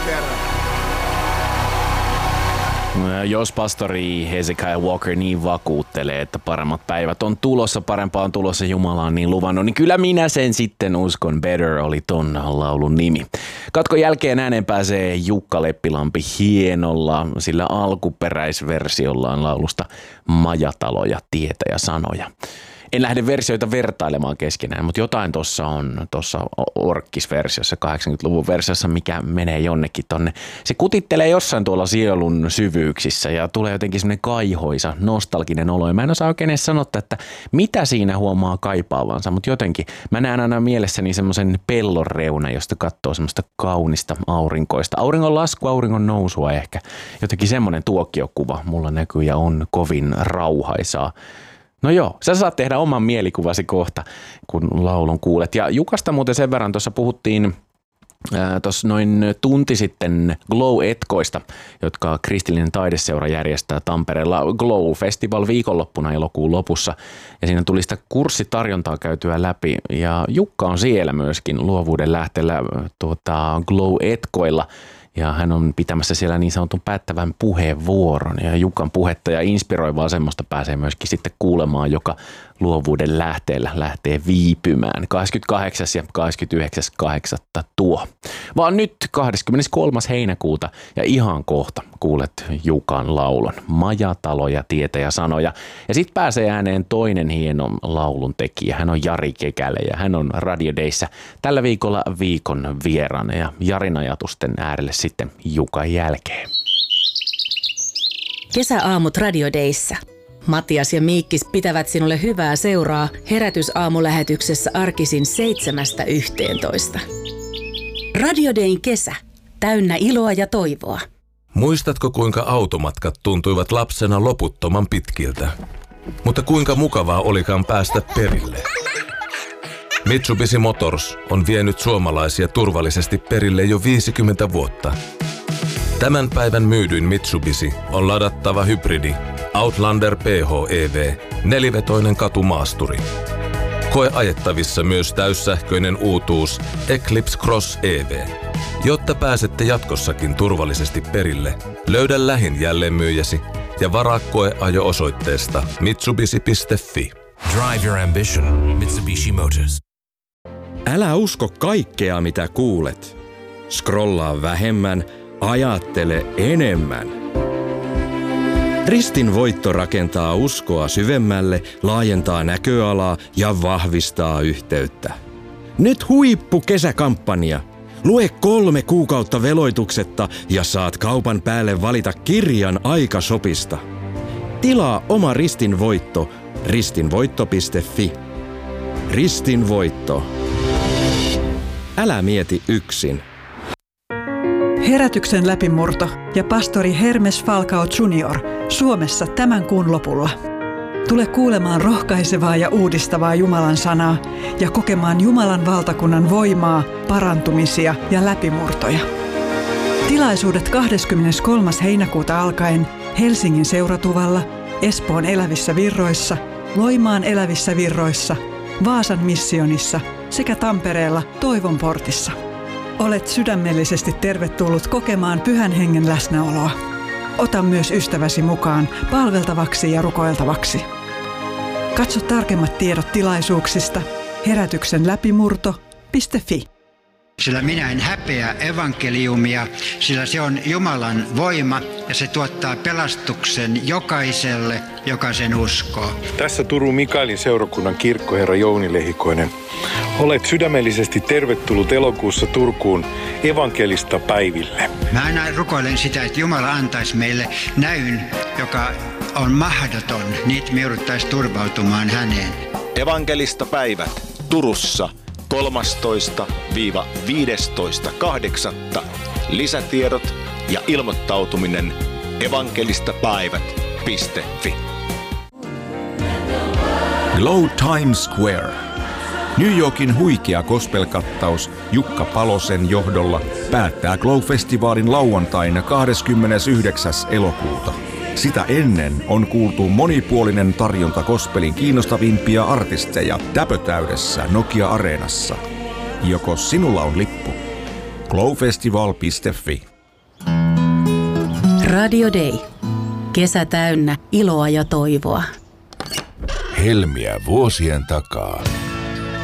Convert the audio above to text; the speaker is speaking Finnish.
kerran. Jos pastori Hezekiah Walker niin vakuuttelee, että paremmat päivät on tulossa, parempaa on tulossa, Jumala on niin luvannut, niin kyllä minä sen sitten uskon. Better oli ton laulun nimi. Katkon jälkeen ääneen pääsee Jukka Leppilampi hienolla, sillä alkuperäisversiollaan laulusta Majataloja, tietä ja sanoja. En lähde versioita vertailemaan keskenään, mutta jotain tuossa on tuossa orkkisversiossa, 80-luvun versiossa, mikä menee jonnekin tonne. Se kutittelee jossain tuolla sielun syvyyksissä ja tulee jotenkin semmoinen kaihoisa, nostalginen olo. Ja mä en osaa oikein edes sanoa, että mitä siinä huomaa kaipaavansa, mutta jotenkin mä näen aina mielessäni semmoisen pellon reuna, josta katsoo semmoista kaunista aurinkoista. Auringon lasku, auringon nousua ehkä. Jotenkin semmoinen tuokiokuva mulla näkyy ja on kovin rauhaisaa. No joo, sä saat tehdä oman mielikuvasi kohta, kun laulun kuulet. Ja Jukasta muuten sen verran tuossa puhuttiin tuossa noin tunti sitten Glow-etkoista, jotka kristillinen taideseura järjestää Tampereella Glow Festival viikonloppuna elokuun lopussa. Ja siinä tuli sitä kurssitarjontaa käytyä läpi. Ja Jukka on siellä myöskin luovuuden lähteellä Glow-etkoilla. Ja hän on pitämässä siellä niin sanotun päättävän puheenvuoron. Ja Jukan puhetta ja inspiroivaa semmoista pääsee myöskin sitten kuulemaan, joka luovuuden lähteellä lähtee viipymään. 28. ja 29.8. tuo. Vaan nyt 23. heinäkuuta ja ihan kohta kuulet Jukan laulun. Majataloja, tietä ja sanoja. Ja sitten pääsee ääneen toinen hieno laulun tekijä. Hän on Jari Kekälä ja hän on Radio Dayssä tällä viikolla viikon vieraana ja Jarin ajatusten äärelle sitten Jukan jälkeen. Kesäaamut Radio Dayssä. Matias ja Miikkis pitävät sinulle hyvää seuraa herätysaamulähetyksessä arkisin 7–11. Radio Dayn kesä. Täynnä iloa ja toivoa. Muistatko, kuinka automatkat tuntuivat lapsena loputtoman pitkiltä? Mutta kuinka mukavaa olikaan päästä perille? Mitsubishi Motors on vienyt suomalaisia turvallisesti perille jo 50 vuotta. Tämän päivän myydyin Mitsubishi on ladattava hybridi Outlander PHEV, nelivetoinen katumaasturi. Koe ajettavissa myös täyssähköinen uutuus Eclipse Cross EV. Jotta pääsette jatkossakin turvallisesti perille, löydä lähin jälleenmyyjäsi ja varaa koeajo osoitteesta mitsubishi.fi. Drive your ambition, Mitsubishi Motors. Älä usko kaikkea, mitä kuulet. Scrollaa vähemmän, ajattele enemmän. Ristin voitto rakentaa uskoa syvemmälle, laajentaa näköalaa ja vahvistaa yhteyttä. Nyt huippukesäkampanja. Lue 3 kuukautta veloituksetta ja saat kaupan päälle valita kirjan Aikashopista. Tilaa oma Ristin voitto ristinvoitto.fi. Ristin voitto. Älä mieti yksin. Herätyksen läpimurto ja pastori Hermes Falcao Jr. Suomessa tämän kuun lopulla. Tule kuulemaan rohkaisevaa ja uudistavaa Jumalan sanaa ja kokemaan Jumalan valtakunnan voimaa, parantumisia ja läpimurtoja. Tilaisuudet 23. heinäkuuta alkaen Helsingin Seuratuvalla, Espoon Elävissä Virroissa, Loimaan Elävissä Virroissa, Vaasan missionissa sekä Tampereella Toivon portissa. Olet sydämellisesti tervetullut kokemaan Pyhän Hengen läsnäoloa. Ota myös ystäväsi mukaan palveltavaksi ja rukoiltavaksi. Katso tarkemmat tiedot tilaisuuksista herätyksenläpimurto.fi. Sillä minä en häpeä evankeliumia, sillä se on Jumalan voima ja se tuottaa pelastuksen jokaiselle, joka sen uskoo. Tässä Turun Mikaelin seurakunnan kirkkoherra Jouni Lehikoinen. Olet sydämellisesti tervetullut elokuussa Turkuun evankelista päiville. Mä aina rukoilen sitä, että Jumala antaisi meille näyn, joka on mahdoton, niin me jouduttaisiin turvautumaan häneen. Evankelista päivät Turussa 13–15.8. Lisätiedot ja ilmoittautuminen evangelistapäivät.fi. Glow Times Square. New Yorkin huikea gospel-kattaus Jukka Palosen johdolla päättää Glow-festivaalin lauantaina 29. elokuuta. Sitä ennen on kuultu monipuolinen tarjonta gospelin kiinnostavimpia artisteja täpötäydessä Nokia-areenassa. Joko sinulla on lippu? glowfestival.fi Radio Day. Kesä täynnä iloa ja toivoa. Helmiä vuosien takaa.